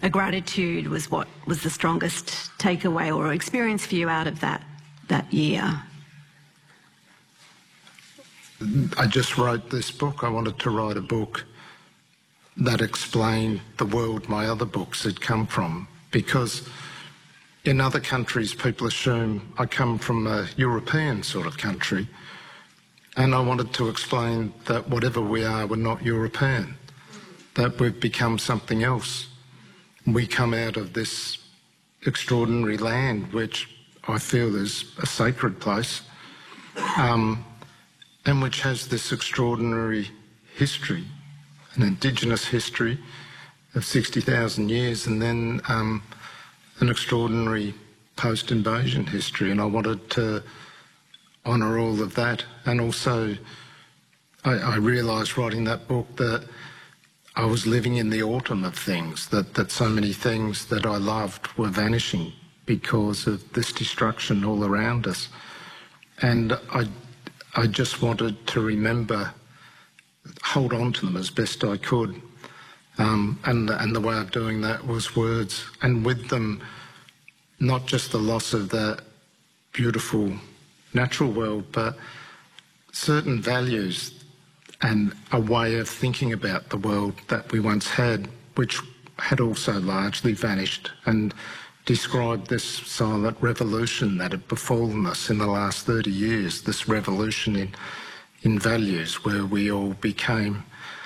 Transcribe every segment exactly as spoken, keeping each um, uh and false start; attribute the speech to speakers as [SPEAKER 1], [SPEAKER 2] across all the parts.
[SPEAKER 1] a gratitude was what was the strongest takeaway or experience for you out of that, that year?
[SPEAKER 2] I just wrote this book. I wanted to write a book that explained the world my other books had come from, because in other countries people assume I come from a European sort of country, and I wanted to explain that whatever we are, we're not European, that we've become something else. We come out of this extraordinary land, which I feel is a sacred place, um, and which has this extraordinary history, an Indigenous history of sixty thousand years, and then um, an extraordinary post-invasion history. And I wanted to honour all of that. And also, I, I realised writing that book that I was living in the autumn of things, that, that so many things that I loved were vanishing because of this destruction all around us. And I, I just wanted to remember, hold on to them as best I could. Um, and, and the way of doing that was words, and with them, not just the loss of that beautiful natural world, but certain values and a way of thinking about the world that we once had, which had also largely vanished, and described this silent revolution that had befallen us in the last thirty years, this revolution in, in values where we all became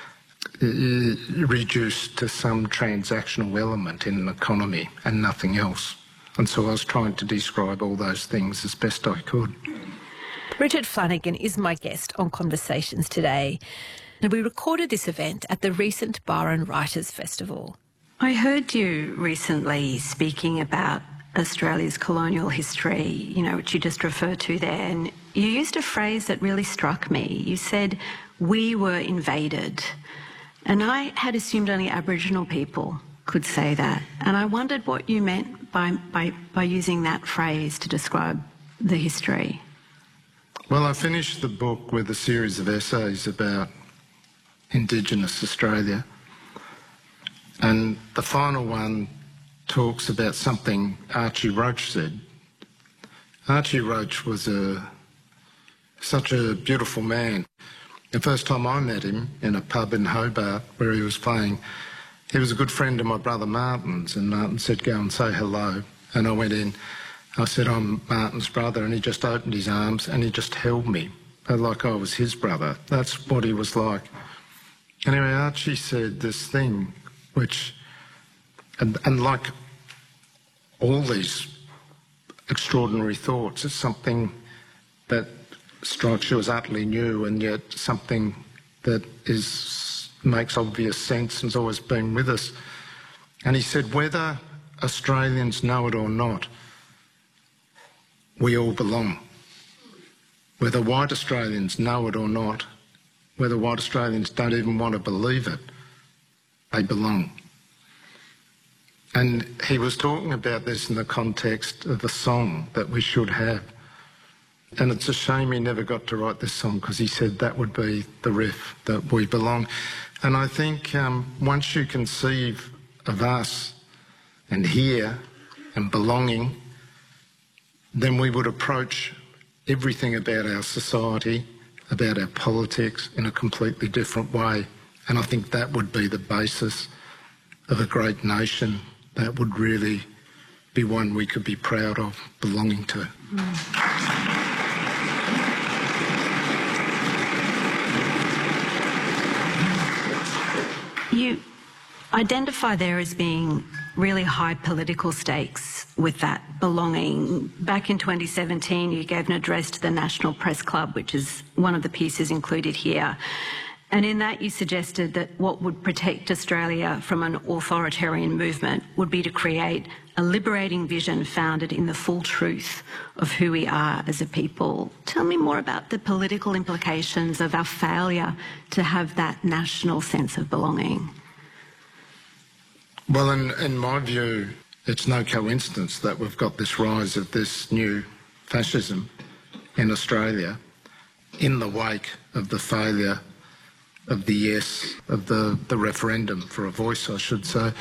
[SPEAKER 2] reduced to some transactional element in an economy and nothing else. And so I was trying to describe all those things as best I could.
[SPEAKER 3] Richard Flanagan is my guest on Conversations today, and we recorded this event at the recent Byron Writers Festival.
[SPEAKER 1] I heard you recently speaking about Australia's colonial history, you know, which you just referred to there, and you used a phrase that really struck me. You said, "We were invaded." And I had assumed only Aboriginal people could say that. And I wondered what you meant by, by, by using that phrase to describe the history.
[SPEAKER 2] Well, I finished the book with a series of essays about Indigenous Australia. And the final one talks about something Archie Roach said. Archie Roach was a, such a beautiful man. The first time I met him in a pub in Hobart where he was playing, he was a good friend of my brother Martin's, and Martin said, "Go and say hello." And I went in. I said, "I'm Martin's brother," and he just opened his arms and he just held me like I was his brother. That's what he was like. Anyway, Archie said this thing which, and, and like all these extraordinary thoughts, it's something that strikes you as utterly new, and yet something that is makes obvious sense and has always been with us. And he said, whether Australians know it or not, we all belong. Whether white Australians know it or not, whether white Australians don't even want to believe it, they belong. And he was talking about this in the context of a song that we should have. And it's a shame he never got to write this song, because he said that would be the riff, that we belong. And I think um, once you conceive of us and here and belonging, then we would approach everything about our society, about our politics, in a completely different way. And I think that would be the basis of a great nation that would really be one we could be proud of belonging to. Mm.
[SPEAKER 1] You identify there as being really high political stakes with that belonging. Back in twenty seventeen, you gave an address to the National Press Club, which is one of the pieces included here. And in that you suggested that what would protect Australia from an authoritarian movement would be to create a liberating vision founded in the full truth of who we are as a people. Tell me more about the political implications of our failure to have that national sense of belonging.
[SPEAKER 2] Well, in, in my view, it's no coincidence that we've got this rise of this new fascism in Australia in the wake of the failure of the yes, of the, the referendum for a voice, I should say.